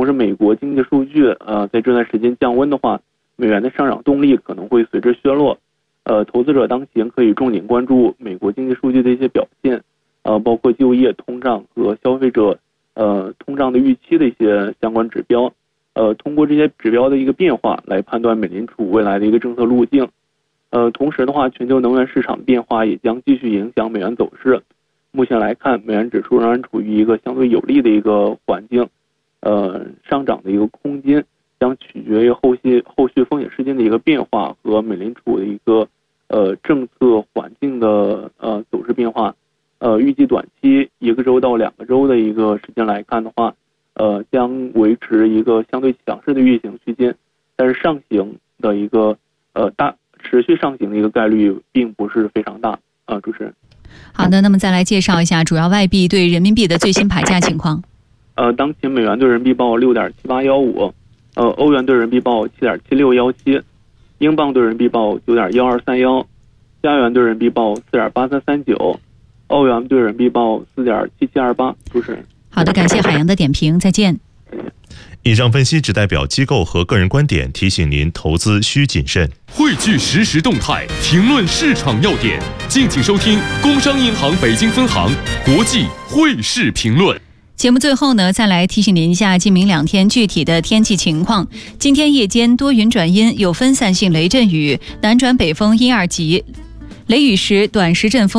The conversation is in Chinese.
同时美国经济数据在这段时间降温的话，美元的上涨动力可能会随之削弱。投资者当前可以重点关注美国经济数据的一些表现，包括就业、通胀和消费者通胀的预期的一些相关指标。通过这些指标的一个变化来判断美联储未来的一个政策路径。同时的话，全球能源市场变化也将继续影响美元走势。目前来看，美元指数仍然处于一个相对有利的一个环境，上涨的一个空间将取决于后续风险事件的一个变化和美联储的一个政策环境的走势变化。预计短期1个周到2个周的一个时间来看的话，将维持一个相对强势的运行区间，但是上行的一个持续上行的一个概率并不是非常大。主持人。 好的，那么再来介绍一下主要外币对人民币的最新牌价情况。 当前美元对人民币报6.7815，欧元对人民币报7.7617，英镑对人民币报9.1231，加元对人民币报4.8339，澳元对人民币报4.7728。主持人。 好的，感谢海洋的点评，再见。 以上分析只代表机构和个人观点，提醒您投资需谨慎。 汇聚实时动态，评论市场要点，敬请收听工商银行北京分行国际汇市评论。 节目最后呢，再来提醒您一下今明2天具体的天气情况。今天夜间多云转阴，有分散性雷阵雨，南转北风1、2级，雷雨时短时阵风